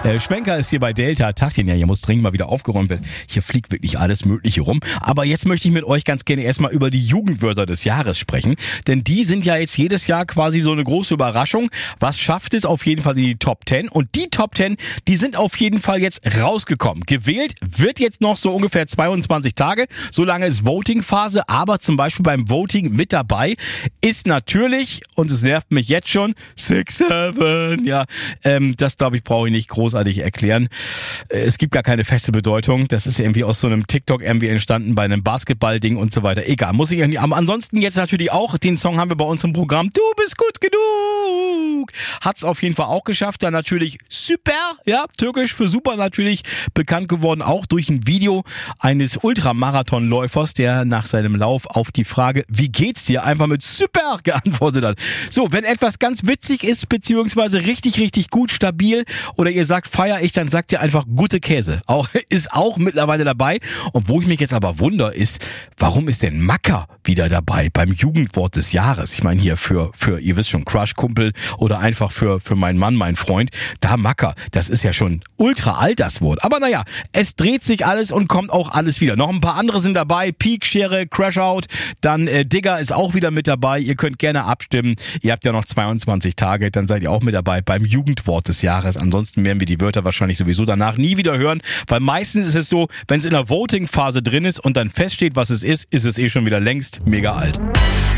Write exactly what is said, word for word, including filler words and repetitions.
Äh, Schwenker ist hier bei Delta. Tagchen, ja, hier muss dringend mal wieder aufgeräumt werden. Hier fliegt wirklich alles Mögliche rum. Aber jetzt möchte ich mit euch ganz gerne erstmal über die Jugendwörter des Jahres sprechen. Denn die sind ja jetzt jedes Jahr quasi so eine große Überraschung. Was schafft es auf jeden Fall in die Top Ten? Und die Top Ten, die sind auf jeden Fall jetzt rausgekommen. Gewählt wird jetzt noch so ungefähr zweiundzwanzig Tage. So lange ist Voting-Phase. Aber zum Beispiel beim Voting mit dabei ist natürlich, und es nervt mich jetzt schon, Six Seven. Ja, ähm, das glaube ich brauche ich nicht großartig erklären. Es gibt gar keine feste Bedeutung. Das ist irgendwie aus so einem TikTok irgendwie entstanden bei einem Basketball-Ding und so weiter. Egal, muss ich ja nicht. Aber ansonsten jetzt natürlich auch, den Song haben wir bei uns im Programm. Du bist gut genug. Hat's auf jeden Fall auch geschafft. Dann natürlich Super, ja, türkisch für super natürlich bekannt geworden, auch durch ein Video eines Ultramarathonläufers, der nach seinem Lauf auf die Frage, wie geht's dir, einfach mit Super geantwortet hat. So, wenn etwas ganz witzig ist, beziehungsweise richtig, richtig gut, stabil, oder ihr sagt, feier ich, dann sagt ihr einfach gute Käse. Auch, ist auch mittlerweile dabei. Und wo ich mich jetzt aber wundere, ist, warum ist denn Macker wieder dabei beim Jugendwort des Jahres? Ich meine hier für, für ihr wisst schon, Crush-Kumpel oder einfach für, für meinen Mann, meinen Freund. Da Macker, das ist ja schon ultra alt, das Wort. Aber naja, es dreht sich alles und kommt auch alles wieder. Noch ein paar andere sind dabei. Peak, Schere, Crashout, dann äh, Digger ist auch wieder mit dabei. Ihr könnt gerne abstimmen. Ihr habt ja noch zweiundzwanzig Tage, dann seid ihr auch mit dabei beim Jugendwort des Jahres. Ansonsten werden wir die Wörter wahrscheinlich sowieso danach nie wieder hören, weil meistens ist es so, wenn es in der Voting-Phase drin ist und dann feststeht, was es ist, ist es eh schon wieder längst mega alt.